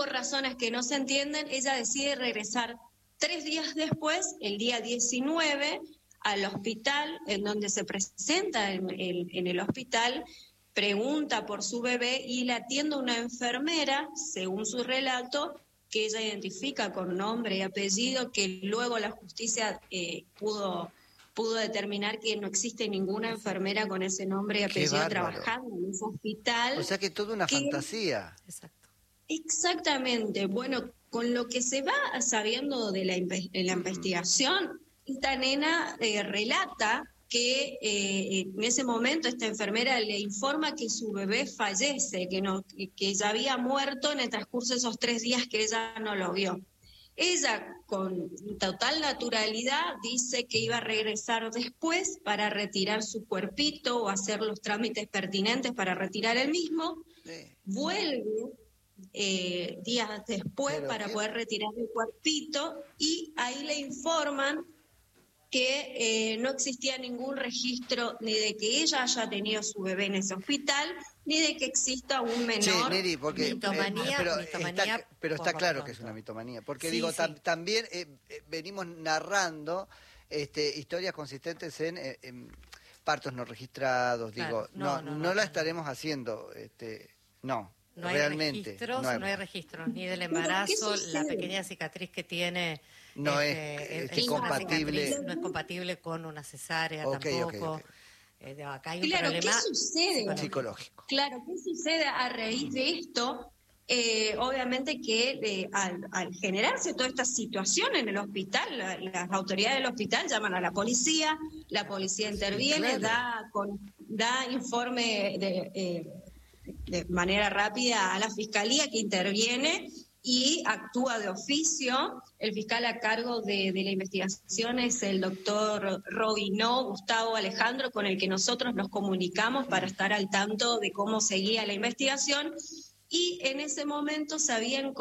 por razones que no se entienden, ella decide regresar 3 días después, el día 19, al hospital, en donde se presenta en el hospital, pregunta por su bebé y la atiende una enfermera, según su relato, que ella identifica con nombre y apellido, que luego la justicia pudo determinar que no existe ninguna enfermera con ese nombre y apellido trabajando en ese hospital. O sea que toda una fantasía. Exacto. Exactamente. Bueno, con lo que se va sabiendo de la investigación, esta nena relata que en ese momento esta enfermera le informa que su bebé fallece, que ya había muerto en el transcurso de esos 3 días que ella no lo vio. Ella, con total naturalidad, dice que iba a regresar después para retirar su cuerpito o hacer los trámites pertinentes para retirar el mismo. Sí. Vuelve días después para poder retirar el cuerpito y ahí le informan que no existía ningún registro ni de que ella haya tenido su bebé en ese hospital, ni de que exista un menor. Sí, Neri, porque mitomanía, pero está claro que es una mitomanía, porque sí, digo, sí. También venimos narrando historias consistentes en partos no registrados, claro, digo, no la estaremos haciendo, no. No hay realmente registros, no hay registros ni del embarazo, la pequeña cicatriz que tiene no es compatible, cicatriz, no es compatible con una cesárea tampoco. Okay. Acá hay un claro, problema ¿qué sucede? Psicológico. Claro, ¿qué sucede a raíz de esto? Obviamente que al generarse toda esta situación en el hospital, las autoridades del hospital llaman a la policía interviene, claro. da informe de manera rápida a la fiscalía que interviene y actúa de oficio. El fiscal a cargo de la investigación es el doctor Robinó Gustavo Alejandro, con el que nosotros nos comunicamos para estar al tanto de cómo seguía la investigación. Y en ese momento se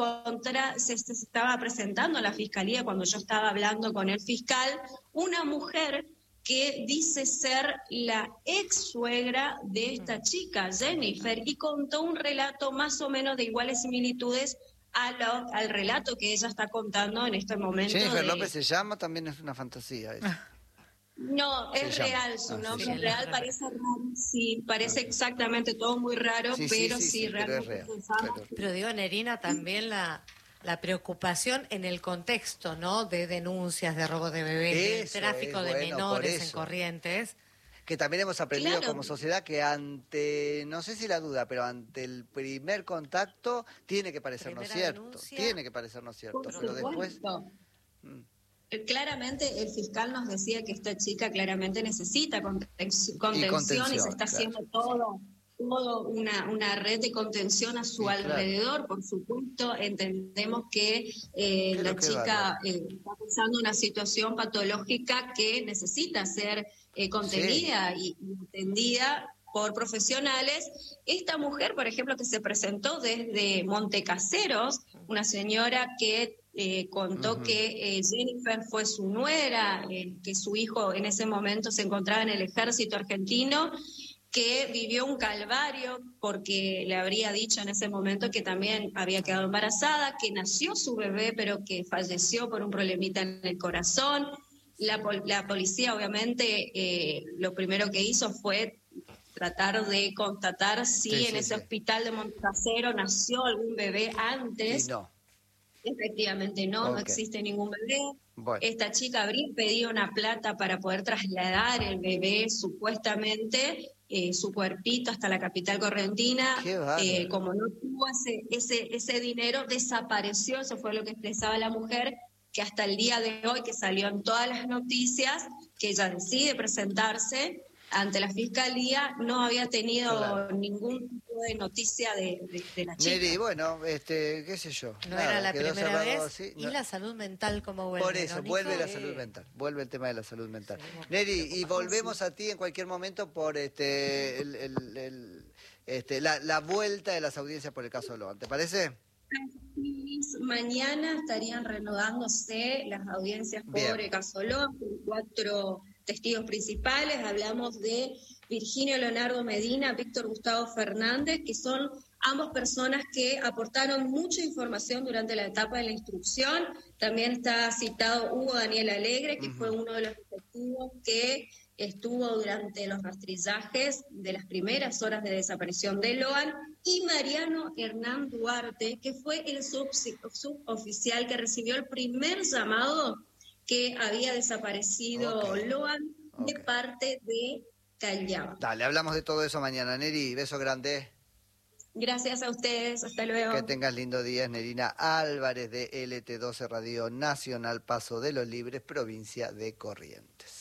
estaba presentando a la fiscalía, cuando yo estaba hablando con el fiscal, una mujer que dice ser la ex suegra de esta chica, Jennifer, y contó un relato más o menos de iguales similitudes al relato que ella está contando en este momento. Jennifer López se llama, también es una fantasía eso. No, es real, su nombre es real, parece raro, sí, parece exactamente todo muy raro, pero sí, realmente pero es real. Pero digo, Nerina, también la preocupación en el contexto, ¿no? De denuncias de robo de bebés, de tráfico de menores en Corrientes. Que también hemos aprendido como sociedad que ante, no sé si la duda, pero ante el primer contacto tiene que parecernos cierto. Tiene que parecernos cierto, pero después... Claramente el fiscal nos decía que esta chica claramente necesita contención y se está haciendo todo una red de contención a su alrededor. Por supuesto, entendemos que la chica está pasando una situación patológica que necesita ser contenida y atendida por profesionales. Esta mujer, por ejemplo, que se presentó desde Montecaseros, una señora que contó que Jennifer fue su nuera, que su hijo en ese momento se encontraba en el ejército argentino, que vivió un calvario porque le habría dicho en ese momento que también había quedado embarazada, que nació su bebé pero que falleció por un problemita en el corazón. La policía obviamente lo primero que hizo fue tratar de constatar si en ese hospital de Montecasero nació algún bebé antes. Y no. Efectivamente no existe ningún bebé. Bueno. Esta chica habría pedido una plata para poder trasladar el bebé, supuestamente, su cuerpito hasta la capital correntina. Como no tuvo ese dinero, desapareció. Eso fue lo que expresaba la mujer, que hasta el día de hoy, que salió en todas las noticias, que ella decide presentarse ante la fiscalía, no había tenido ningún tipo de noticia de la chica. Neri, bueno, qué sé yo. No era la primera vez. Así, y la salud mental, ¿cómo vuelve? Por eso, vuelve la salud mental, vuelve el tema de la salud mental. Neri, y volvemos a ti en cualquier momento por la vuelta de las audiencias por el caso de Logan, ¿te parece? Mañana estarían reanudándose las audiencias por el caso Logan, con 4 testigos principales. Hablamos de Virginio Leonardo Medina, Víctor Gustavo Fernández, que son Ambas personas que aportaron mucha información durante la etapa de la instrucción. También está citado Hugo Daniel Alegre, que fue uno de los detectivos que estuvo durante los rastrillajes de las primeras horas de desaparición de Loan, y Mariano Hernán Duarte, que fue el suboficial que recibió el primer llamado que había desaparecido Loan de parte de Callao. Dale, hablamos de todo eso mañana, Neri. Beso grande. Gracias a ustedes, hasta luego. Que tengas lindo día, Nerina Álvarez de LT12 Radio Nacional, Paso de los Libres, provincia de Corrientes.